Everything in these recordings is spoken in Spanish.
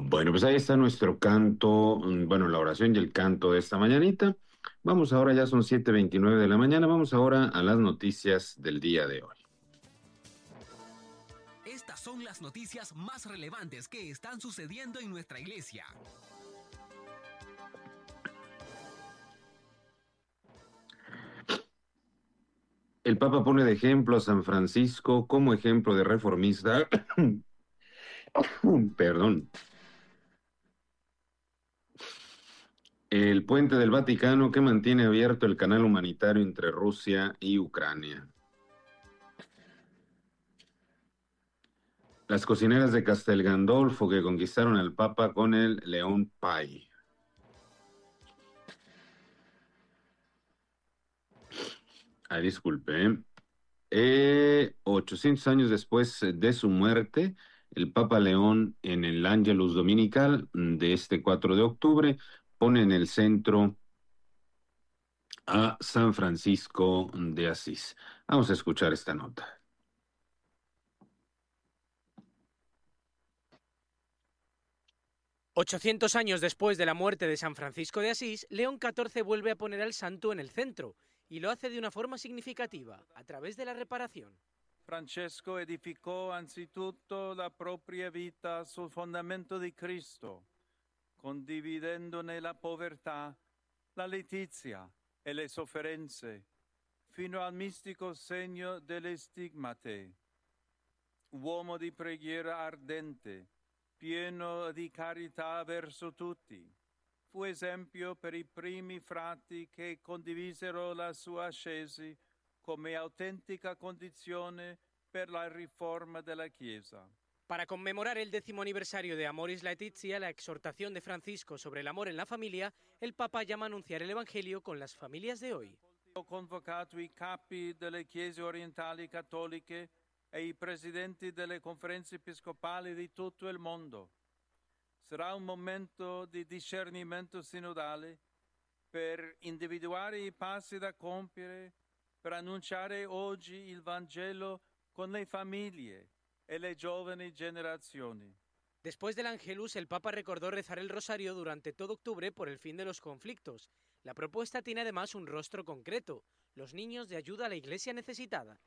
Bueno, pues ahí está nuestro canto, bueno, la oración y el canto de esta mañanita. Vamos ahora, ya son 7:29 de la mañana, vamos ahora a las noticias del día de hoy. Estas son las noticias más relevantes que están sucediendo en nuestra iglesia. El Papa pone de ejemplo a San Francisco como ejemplo de reformista. Perdón. El puente del Vaticano que mantiene abierto el canal humanitario entre Rusia y Ucrania. Las cocineras de Castel Gandolfo que conquistaron al Papa con el León Pie. Ay, disculpe. 800 años después de su muerte, el Papa León en el Ángelus Dominical de este 4 de octubre pone en el centro a San Francisco de Asís. Vamos a escuchar esta nota. $800 después de la muerte de San Francisco de Asís, León XIV vuelve a poner al santo en el centro, y lo hace de una forma significativa, a través de la reparación. Francesco edificò anzitutto la propria vita sul fondamento di Cristo, condividendone la povertà, la letizia e le sofferenze, fino al mistico segno delle stigmate. Uomo di preghiera ardente, pieno di carità verso tutti, fu esempio per i primi frati che condivisero la sua ascesi come autentica condizione per la riforma della Chiesa. Para conmemorar el 10º aniversario de Amoris Laetitia, la exhortación de Francisco sobre el amor en la familia, el Papa llama a anunciar el Evangelio con las familias de hoy. Ho convocato i capi delle chiese orientali cattoliche e i presidenti delle conferenze episcopali di tutto il mondo. Sarà un momento di discernimento sinodale per individuare i passi da compiere per annunciare oggi il Vangelo con le famiglie e le giovani generazioni. Después del Angelus, el Papa recordó rezar el rosario durante todo octubre por el fin de los conflictos. La propuesta tiene además un rostro concreto: los niños de ayuda a la Iglesia necesitada.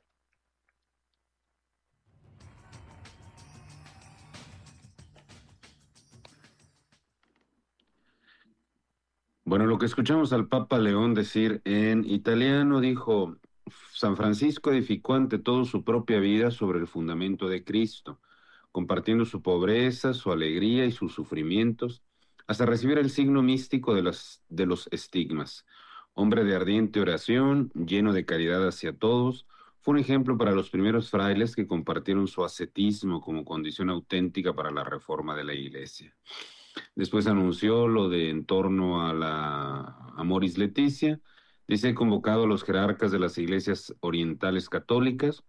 Bueno, lo que escuchamos al Papa León decir en italiano, dijo: San Francisco edificó ante todo su propia vida sobre el fundamento de Cristo, compartiendo su pobreza, su alegría y sus sufrimientos, hasta recibir el signo místico de los estigmas. Hombre de ardiente oración, lleno de caridad hacia todos, fue un ejemplo para los primeros frailes que compartieron su ascetismo como condición auténtica para la reforma de la Iglesia. Después anunció lo de en torno a la Amoris Laetitia. Dice: he convocado a los jerarcas de las iglesias orientales católicas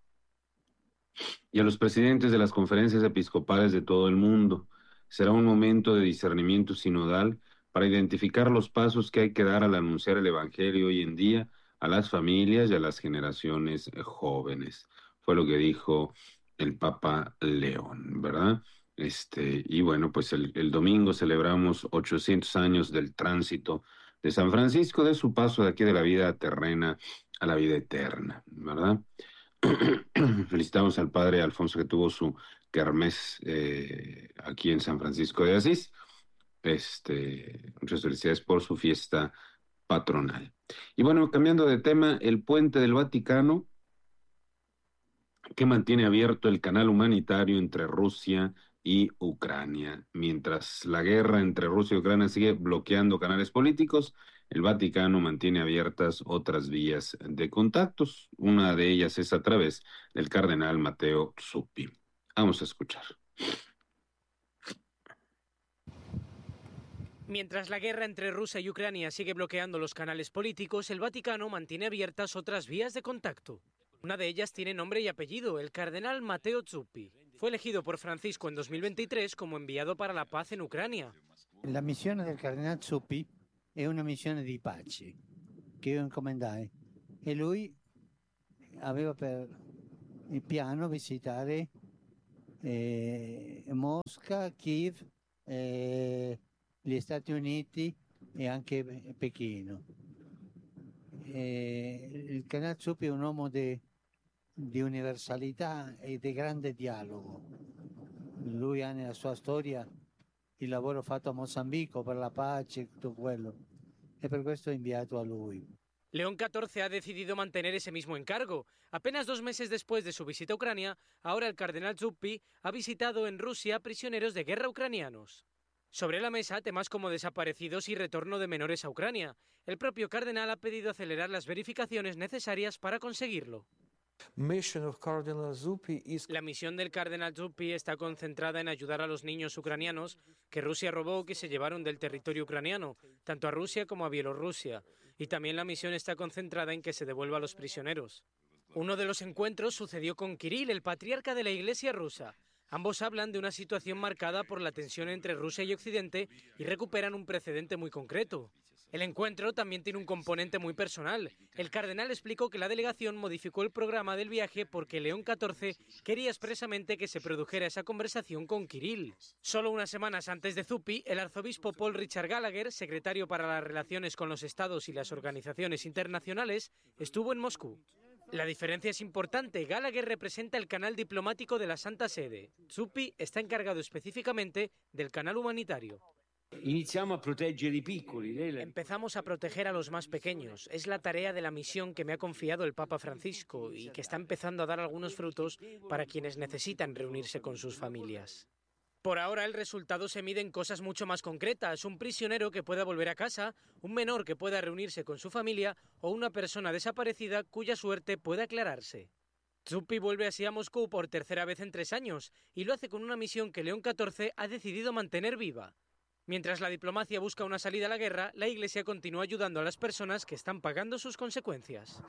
y a los presidentes de las conferencias episcopales de todo el mundo. Será un momento de discernimiento sinodal para identificar los pasos que hay que dar al anunciar el Evangelio hoy en día a las familias y a las generaciones jóvenes. Fue lo que dijo el Papa León, ¿verdad? Y bueno, pues el domingo celebramos 800 años del tránsito de San Francisco, de su paso de aquí de la vida terrena a la vida eterna, ¿verdad? Felicitamos al padre Alfonso que tuvo su kermés aquí en San Francisco de Asís. Muchas felicidades por su fiesta patronal. Y bueno, cambiando de tema, el puente del Vaticano que mantiene abierto el canal humanitario entre Rusia y Ucrania. Mientras la guerra entre Rusia y Ucrania sigue bloqueando canales políticos, el Vaticano mantiene abiertas otras vías de contactos. Una de ellas es a través del cardenal Matteo Zuppi. Vamos a escuchar. Mientras la guerra entre Rusia y Ucrania sigue bloqueando los canales políticos, el Vaticano mantiene abiertas otras vías de contacto. Una de ellas tiene nombre y apellido: el cardenal Matteo Zuppi. Fue elegido por Francisco en 2023 como enviado para la paz en Ucrania. La missione del cardinale Zuppi è una missione di pace che io incomandai e lui aveva per il piano visitare Mosca, Kiev gli Stati Uniti e anche Pechino. Il Canal Zuppi è un uomo di universalità e di grande dialogo. Lui ha nella sua storia il lavoro fatto a Mozambico per la pace e tutto quello, e per questo è inviato a lui. León XIV ha decidido mantener ese mismo encargo. Apenas 2 meses después de su visita a Ucrania, ahora el cardenal Zuppi ha visitado en Rusia prisioneros de guerra ucranianos. Sobre la mesa, temas como desaparecidos y retorno de menores a Ucrania. El propio cardenal ha pedido acelerar las verificaciones necesarias para conseguirlo. La misión del cardenal Zuppi está concentrada en ayudar a los niños ucranianos que Rusia robó o que se llevaron del territorio ucraniano, tanto a Rusia como a Bielorrusia. Y también la misión está concentrada en que se devuelva a los prisioneros. Uno de los encuentros sucedió con Kirill, el patriarca de la Iglesia rusa. Ambos hablan de una situación marcada por la tensión entre Rusia y Occidente y recuperan un precedente muy concreto. El encuentro también tiene un componente muy personal. El cardenal explicó que la delegación modificó el programa del viaje porque León XIV quería expresamente que se produjera esa conversación con Kirill. Solo unas semanas antes de Zuppi, el arzobispo Paul Richard Gallagher, secretario para las relaciones con los estados y las organizaciones internacionales, estuvo en Moscú. La diferencia es importante. Gallagher representa el canal diplomático de la Santa Sede. Zuppi está encargado específicamente del canal humanitario. Empezamos a proteger a los más pequeños. Es la tarea de la misión que me ha confiado el Papa Francisco y que está empezando a dar algunos frutos para quienes necesitan reunirse con sus familias. Por ahora el resultado se mide en cosas mucho más concretas: un prisionero que pueda volver a casa, un menor que pueda reunirse con su familia o una persona desaparecida cuya suerte pueda aclararse. Zuppi vuelve así a Moscú por tercera vez en 3 años y lo hace con una misión que León XIV ha decidido mantener viva. Mientras la diplomacia busca una salida a la guerra, la Iglesia continúa ayudando a las personas que están pagando sus consecuencias.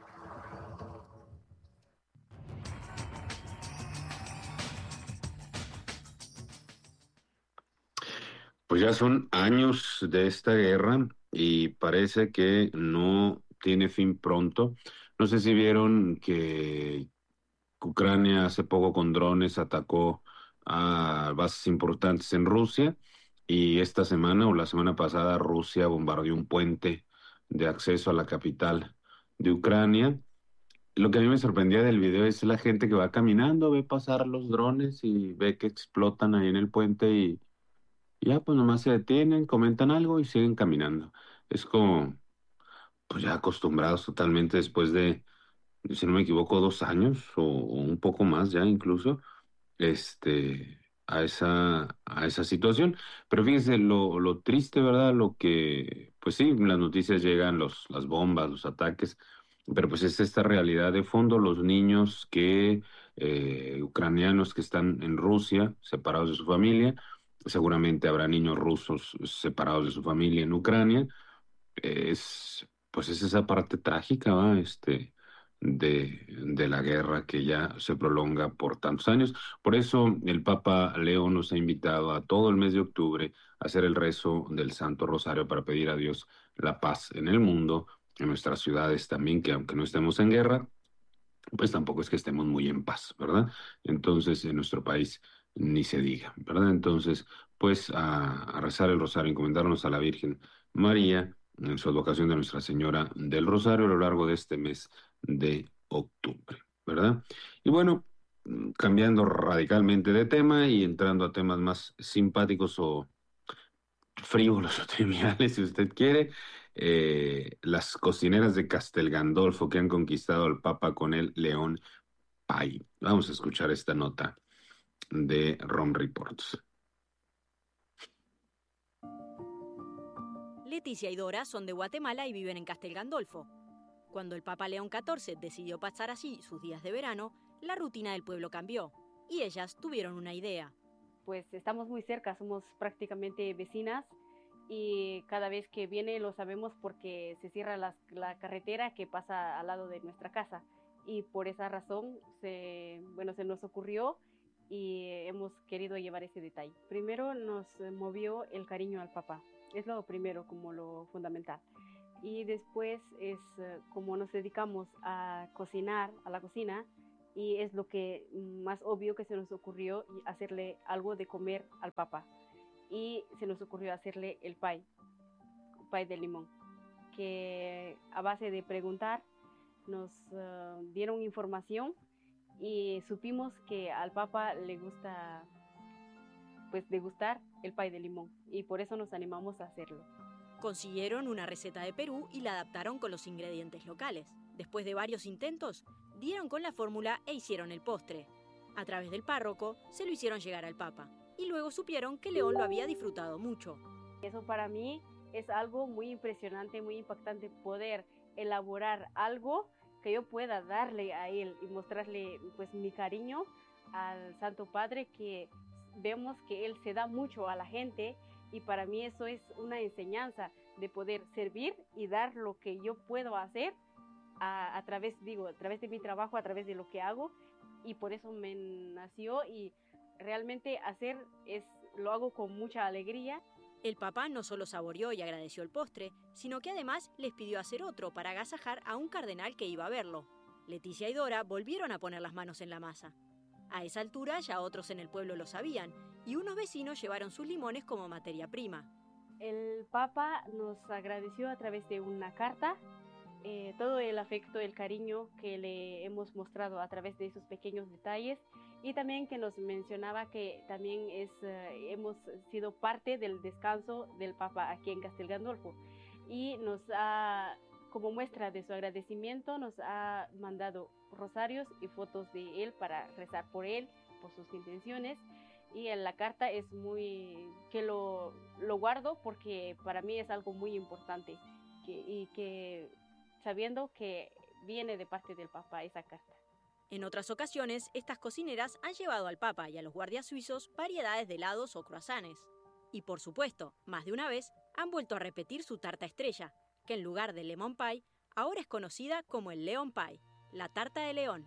Pues ya son años de esta guerra y parece que no tiene fin pronto. No sé si vieron que Ucrania hace poco con drones atacó a bases importantes en Rusia, y esta semana o la semana pasada Rusia bombardeó un puente de acceso a la capital de Ucrania. Lo que a mí me sorprendía del video es la gente que va caminando, ve pasar los drones y ve que explotan ahí en el puente, y ya pues nomás se detienen, comentan algo y siguen caminando. Es como pues ya acostumbrados totalmente después de, si no me equivoco, 2 años o un poco más ya incluso, a esa situación. Pero fíjense lo triste, ¿verdad? Lo que, pues sí, en las noticias llegan las bombas, los ataques, pero pues es esta realidad de fondo, los niños ucranianos que están en Rusia, separados de su familia. Seguramente habrá niños rusos separados de su familia en Ucrania. Pues es esa parte trágica, ¿va? De la guerra que ya se prolonga por tantos años. Por eso el Papa León nos ha invitado a todo el mes de octubre a hacer el rezo del Santo Rosario para pedir a Dios la paz en el mundo, en nuestras ciudades también, que aunque no estemos en guerra, pues tampoco es que estemos muy en paz, ¿verdad? Entonces, en nuestro país ni se diga, ¿verdad? Entonces, pues a rezar el rosario, encomendarnos a la Virgen María en su advocación de Nuestra Señora del Rosario a lo largo de este mes de octubre, ¿verdad? Y bueno, cambiando radicalmente de tema y entrando a temas más simpáticos o frívolos o triviales, si usted quiere, las cocineras de Castel Gandolfo que han conquistado al Papa con el León Pie. Vamos a escuchar esta nota de Rom Reports. Leticia y Dora son de Guatemala y viven en Castel Gandolfo. Cuando el Papa León XIV decidió pasar allí sus días de verano, la rutina del pueblo cambió y ellas tuvieron una idea. Pues estamos muy cerca, somos prácticamente vecinas y cada vez que viene lo sabemos porque se cierra la carretera que pasa al lado de nuestra casa, y por esa razón se nos ocurrió y hemos querido llevar ese detalle. Primero nos movió el cariño al Papa, es lo primero, como lo fundamental. Y después es como nos dedicamos a cocinar, a la cocina, y es lo que más obvio que se nos ocurrió, hacerle algo de comer al Papa. y se nos ocurrió hacerle el pay de limón, que a base de preguntar nos dieron información y supimos que al Papa le gusta pues degustar el pay de limón y por eso nos animamos a hacerlo. Consiguieron una receta de Perú y la adaptaron con los ingredientes locales. Después de varios intentos, dieron con la fórmula e hicieron el postre. A través del párroco se lo hicieron llegar al Papa y luego supieron que León lo había disfrutado mucho. Eso para mí es algo muy impresionante, muy impactante, poder elaborar algo que yo pueda darle a él y mostrarle pues mi cariño al Santo Padre, que vemos que él se da mucho a la gente y para mí eso es una enseñanza de poder servir y dar lo que yo puedo hacer a través de mi trabajo, a través de lo que hago, y por eso me nació y realmente lo hago con mucha alegría. El Papa no solo saboreó y agradeció el postre, sino que además les pidió hacer otro para agasajar a un cardenal que iba a verlo. Leticia y Dora volvieron a poner las manos en la masa. A esa altura ya otros en el pueblo lo sabían, y unos vecinos llevaron sus limones como materia prima. El Papa nos agradeció a través de una carta todo el afecto, el cariño que le hemos mostrado a través de esos pequeños detalles, y también que nos mencionaba que también hemos sido parte del descanso del Papa aquí en Castel Gandolfo, y como muestra de su agradecimiento, nos ha mandado rosarios y fotos de él para rezar por él, por sus intenciones, y en la carta es que lo guardo porque para mí es algo muy importante, y que sabiendo que viene de parte del Papa esa carta. En otras ocasiones, estas cocineras han llevado al Papa y a los guardias suizos variedades de helados o croissants. Y por supuesto, más de una vez, han vuelto a repetir su tarta estrella, que en lugar del lemon pie, ahora es conocida como el Leon Pie, la tarta de León.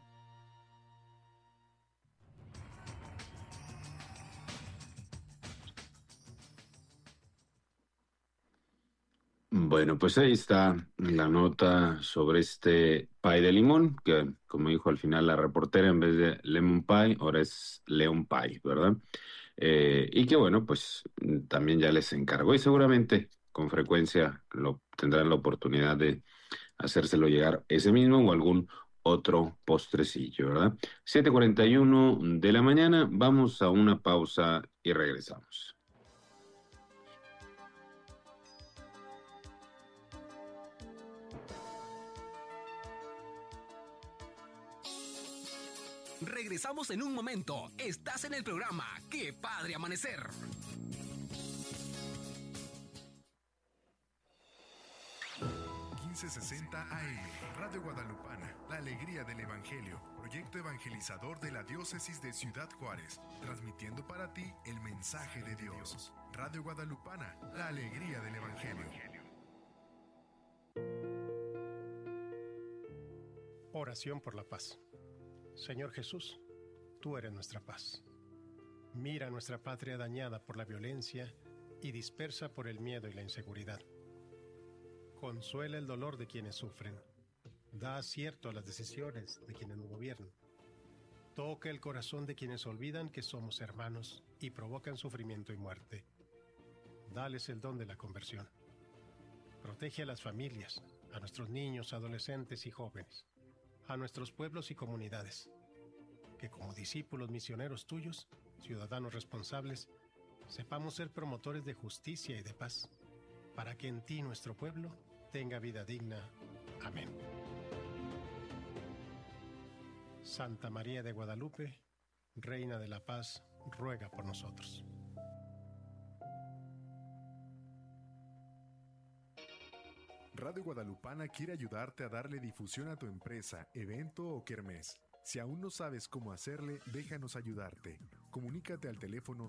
Bueno, pues ahí está la nota sobre este pie de limón, que como dijo al final la reportera, en vez de lemon pie, ahora es Leon Pie, ¿verdad? Y que bueno, pues también ya les encargó y seguramente con frecuencia tendrán la oportunidad de hacérselo llegar ese mismo o algún otro postrecillo, ¿verdad? 7:41 de la mañana, vamos a una pausa y regresamos. Regresamos en un momento. Estás en el programa ¡Qué Padre Amanecer! AM, Radio Guadalupana, la alegría del Evangelio, proyecto evangelizador de la Diócesis de Ciudad Juárez, transmitiendo para ti el mensaje de Dios. Radio Guadalupana, la alegría del Evangelio. Oración por la paz. Señor Jesús, tú eres nuestra paz. Mira nuestra patria dañada por la violencia y dispersa por el miedo y la inseguridad. Consuela el dolor de quienes sufren. Da acierto a las decisiones de quienes nos gobiernan. Toca el corazón de quienes olvidan que somos hermanos y provocan sufrimiento y muerte. Dales el don de la conversión. Protege a las familias, a nuestros niños, adolescentes y jóvenes, a nuestros pueblos y comunidades, que como discípulos misioneros tuyos, ciudadanos responsables, sepamos ser promotores de justicia y de paz, para que en ti nuestro pueblo tenga vida digna. Amén. Santa María de Guadalupe, Reina de la Paz, ruega por nosotros. Radio Guadalupana quiere ayudarte a darle difusión a tu empresa, evento o kermés. Si aún no sabes cómo hacerle, déjanos ayudarte. Comunícate al teléfono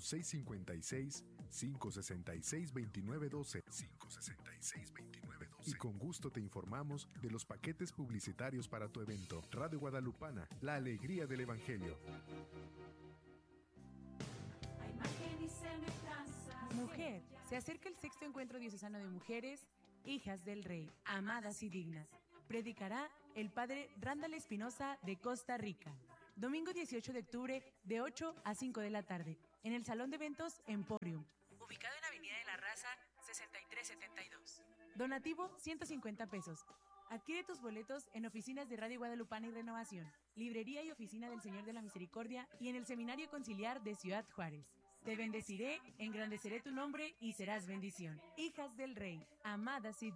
656-566-2912 y con gusto te informamos de los paquetes publicitarios para tu evento. Radio Guadalupana, la alegría del Evangelio. Mujer, se acerca el sexto encuentro diocesano de mujeres, hijas del Rey, amadas y dignas. Predicará el padre Randall Espinosa de Costa Rica. Domingo 18 de octubre de 8 a 5 de la tarde, en el Salón de Eventos Emporium. ubicado en Avenida de la Raza, 6372. Donativo, 150 pesos. Adquiere tus boletos en oficinas de Radio Guadalupana y Renovación, librería y oficina del Señor de la Misericordia y en el Seminario Conciliar de Ciudad Juárez. Te bendeciré, engrandeceré tu nombre y serás bendición. Hijas del Rey, amadas y